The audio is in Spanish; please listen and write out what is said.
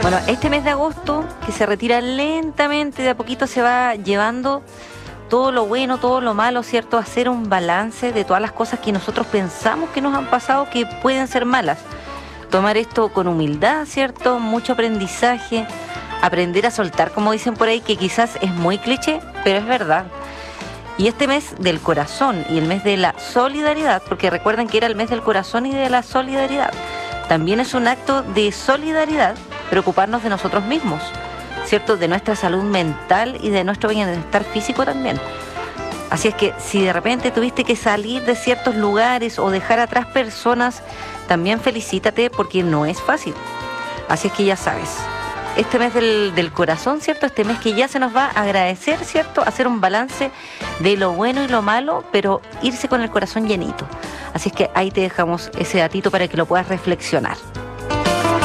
Bueno, este mes de agosto, que se retira lentamente, de a poquito se va llevando todo lo bueno, todo lo malo, ¿cierto? Hacer un balance de todas las cosas que nosotros pensamos que nos han pasado que pueden ser malas. Tomar esto con humildad, ¿cierto? Mucho aprendizaje, aprender a soltar, como dicen por ahí, que quizás es muy cliché, pero es verdad. Y este mes del corazón y el mes de la solidaridad, porque recuerden que era el mes del corazón y de la solidaridad, también es un acto de solidaridad preocuparnos de nosotros mismos, ¿cierto? De nuestra salud mental y de nuestro bienestar físico también. Así es que si de repente tuviste que salir de ciertos lugares o dejar atrás personas, también felicítate porque no es fácil. Así es que ya sabes, este mes del corazón, ¿cierto? Este mes que ya se nos va a agradecer, ¿cierto? Hacer un balance de lo bueno y lo malo, pero irse con el corazón llenito. Así es que ahí te dejamos ese datito para que lo puedas reflexionar.